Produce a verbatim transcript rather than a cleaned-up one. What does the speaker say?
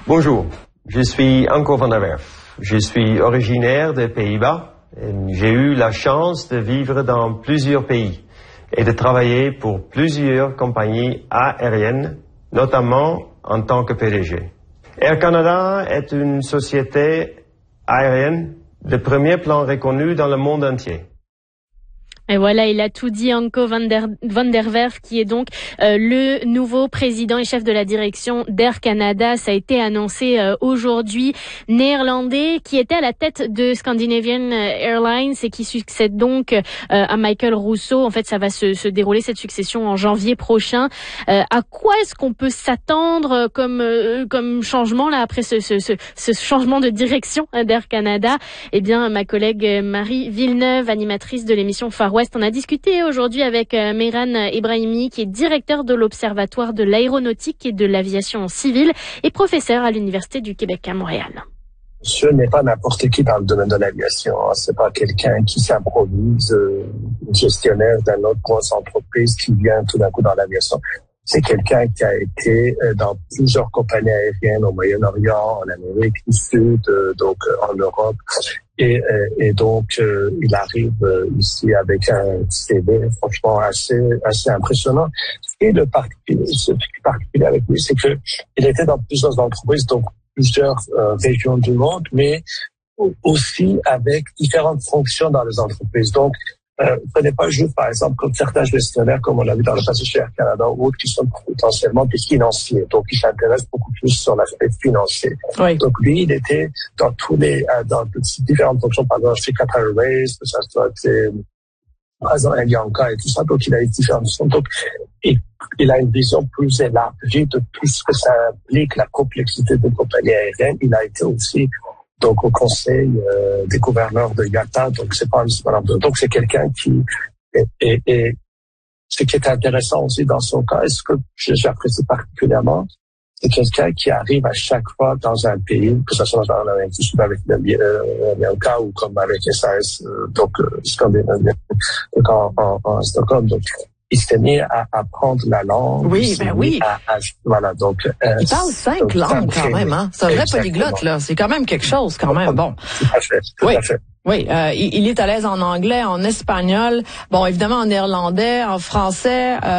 Bonjour, je suis Anko van der Werf. Je suis originaire des Pays-Bas. J'ai eu la chance de vivre dans plusieurs pays et de travailler pour plusieurs compagnies aériennes, notamment en tant que P D G. Air Canada est une société aérienne de premier plan reconnue dans le monde entier. Et voilà, il a tout dit, Anko van der, van der Werf, qui est donc euh, le nouveau président et chef de la direction d'Air Canada. Ça a été annoncé euh, aujourd'hui. Néerlandais, qui était à la tête de Scandinavian Airlines et qui succède donc euh, à Michael Rousseau. En fait, ça va se, se dérouler, cette succession, en janvier prochain. Euh, à quoi est-ce qu'on peut s'attendre comme euh, comme changement là après ce, ce, ce, ce changement de direction d'Air Canada? Eh bien, ma collègue Marie Villeneuve, animatrice de l'émission Far West, on a discuté aujourd'hui avec euh, Mehran Ebrahimi, qui est directeur de l'Observatoire de l'aéronautique et de l'aviation civile et professeur à l'Université du Québec à Montréal. Ce n'est pas n'importe qui dans le domaine de l'aviation. Hein. C'est pas quelqu'un qui s'improvise euh, gestionnaire d'une autre grosse entreprise qui vient tout d'un coup dans l'aviation. C'est quelqu'un qui a été euh, dans plusieurs compagnies aériennes au Moyen-Orient, en Amérique du Sud, euh, donc euh, en Europe. Et, et donc, euh, il arrive euh, ici avec un C V franchement assez assez impressionnant. Et le particulier, ce qui est particulier avec lui, c'est que il était dans plusieurs entreprises, donc plusieurs euh, régions du monde, mais aussi avec différentes fonctions dans les entreprises. Donc, euh, ce n'est pas juste, par exemple, comme certains gestionnaires, comme on l'a vu dans le passé chez Air Canada ou autres, qui sont potentiellement plus financiers. Donc, ils s'intéressent beaucoup plus sur l'aspect financier. Oui. Donc, lui, il était dans tous les, dans différentes fonctions, par exemple, chez Qatar Airways, que ça soit, par exemple, Avianca et tout ça. Donc, il a eu différentes fonctions. Donc, il, il a une vision plus élargie de tout ce que ça implique, la complexité des compagnies aériennes. Il a été aussi donc au conseil euh, des gouverneurs de I A T A, donc c'est pas un donc c'est quelqu'un qui et, et, et ce qui est intéressant aussi dans son cas, et ce que j'apprécie particulièrement, c'est quelqu'un qui arrive à chaque fois dans un pays, que ce soit dans l'Amérique du Sud avec Avianca ou comme avec S A S, euh, donc euh, scandinavien, donc en, en, en Stockholm, donc il s'est mis à apprendre la langue. Oui, ben oui. À, à, voilà, donc. Euh, il parle cinq donc, langues quand même, hein. C'est un vrai polyglotte, là. C'est quand même quelque chose, quand même. Bon. Tout à fait, tout oui. à fait. Oui, euh, il, il est à l'aise en anglais, en espagnol, bon, évidemment en néerlandais, en français. Euh,